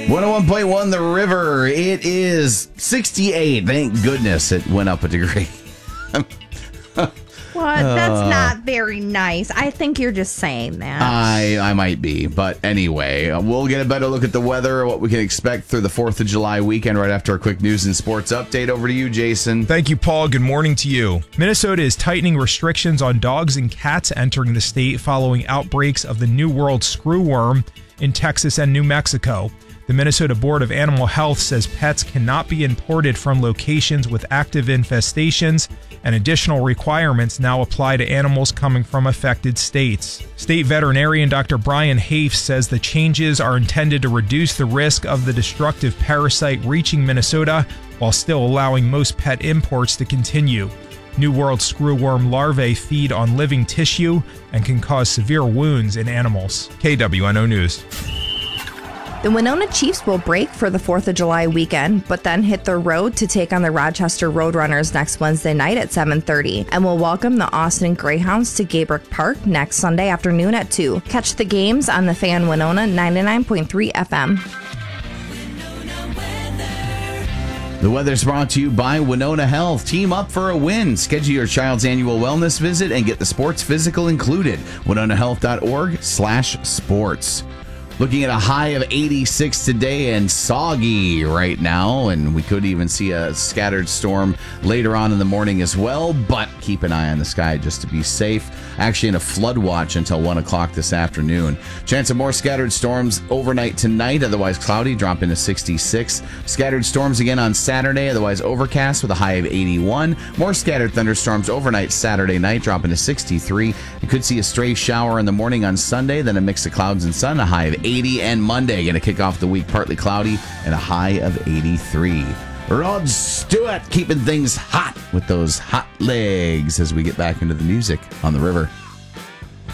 101.1 The River. It is 68. Thank goodness it went up a degree. Well, that's not very nice. I think you're just saying that. I might be. But anyway, we'll get a better look at the weather, what we can expect through the 4th of July weekend right after a quick news and sports update. Over to you, Jason. Thank you, Paul. Good morning to you. Minnesota is tightening restrictions on dogs and cats entering the state following outbreaks of the New World screwworm in Texas and New Mexico. The Minnesota Board of Animal Health says pets cannot be imported from locations with active infestations, and additional requirements now apply to animals coming from affected states. State veterinarian Dr. Brian Hafe says the changes are intended to reduce the risk of the destructive parasite reaching Minnesota while still allowing most pet imports to continue. New World screwworm larvae feed on living tissue and can cause severe wounds in animals. KWNO News. The Winona Chiefs will break for the 4th of July weekend, but then hit the road to take on the Rochester Roadrunners next Wednesday night at 7:30, and will welcome the Austin Greyhounds to Gaybrook Park next Sunday afternoon at 2. Catch the games on the Fan Winona 99.3 FM. The weather's brought to you by Winona Health. Team up for a win. Schedule your child's annual wellness visit and get the sports physical included. WinonaHealth.org/sports. Looking at a high of 86 today and soggy right now, and we could even see a scattered storm later on in the morning as well, but keep an eye on the sky just to be safe. Actually in a flood watch until 1 o'clock this afternoon. Chance of more scattered storms overnight tonight, otherwise cloudy, dropping to 66. Scattered storms again on Saturday, otherwise overcast with a high of 81. More scattered thunderstorms overnight Saturday night, dropping to 63. You could see a stray shower in the morning on Sunday, then a mix of clouds and sun, a high of 80, and Monday going to kick off the week partly cloudy and a high of 83. Rod Stewart keeping things hot with those hot legs as we get back into the music on the river.